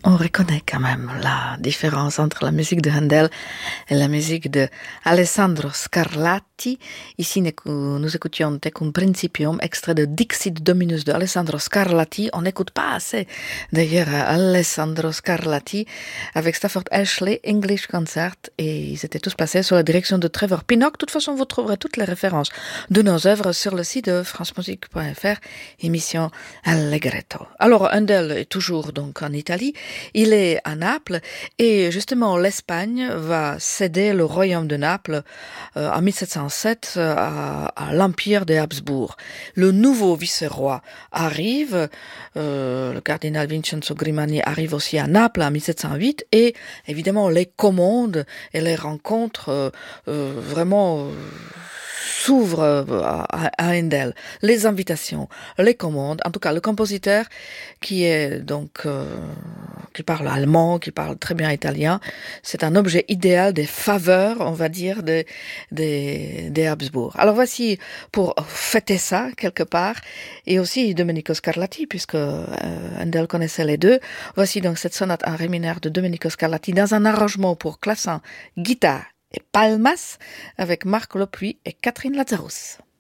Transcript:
On reconnaît quand même la différence entre la musique de Handel et la musique de Alessandro Scarlatti. Ici, nous écoutions Tecum Principium, extrait de Dixit Dominus de Alessandro Scarlatti. On n'écoute pas assez, d'ailleurs, Alessandro Scarlatti avec Stafford Ashley English Concert, et ils étaient tous placés sous la direction de Trevor Pinnock. De toute façon, vous trouverez toutes les références de nos œuvres sur le site de francemusique.fr, émission Allegretto. Alors, Handel est toujours donc en Italie. Il est à Naples et justement l'Espagne va céder le royaume de Naples en 1707 à l'Empire des Habsbourg. Le nouveau vice-roi arrive, le cardinal Vincenzo Grimani arrive aussi à Naples en 1708 et évidemment les commandes et les rencontres vraiment s'ouvrent à Handel. Les invitations, les commandes, en tout cas le compositeur qui est donc qui parle allemand, qui parle très bien italien, c'est un objet idéal des faveurs, on va dire, des Habsbourg. Alors voici, pour fêter ça quelque part, et aussi Domenico Scarlatti, puisque Handel connaissait les deux, voici donc cette sonate en ré mineur de Domenico Scarlatti dans un arrangement pour clavecin, guitare et palmas avec Marc Lopuy et Catherine Lazarus.